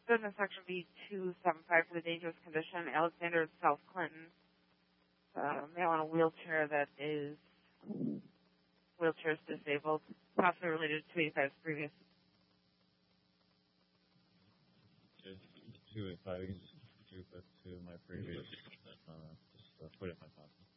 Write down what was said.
Business section B275 for the dangerous condition. Alexander South Clinton. Male on a wheelchair that is disabled, possibly related to 285's previous. 285 is to my previous. Just put it in my pocket.